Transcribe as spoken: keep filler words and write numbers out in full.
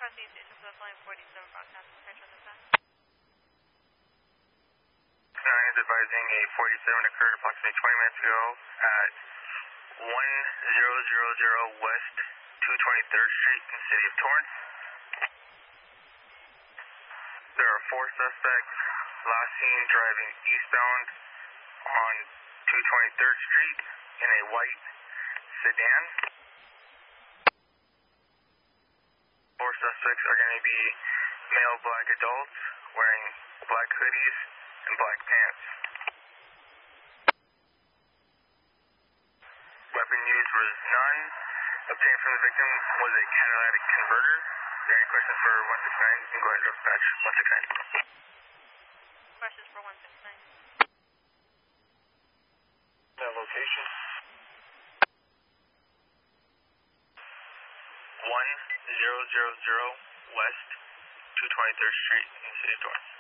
Southeast Station for the flying forty-seven broadcast. Central this time. nine is advising a forty-seven occurred approximately twenty minutes ago at one zero zero zero West two twenty-third Street in the city of Torrance. There are four suspects last seen driving eastbound on two twenty-third Street in a white sedan. Four suspects are going to be male black adults wearing black hoodies and black pants. Weapon used was none. Obtained from the victim was a catalytic converter. If there are any questions for one six nine, you can go ahead and dispatch one six nine. Questions for one six nine. That location. one zero zero zero West two twenty-third Street in the city of Torrance.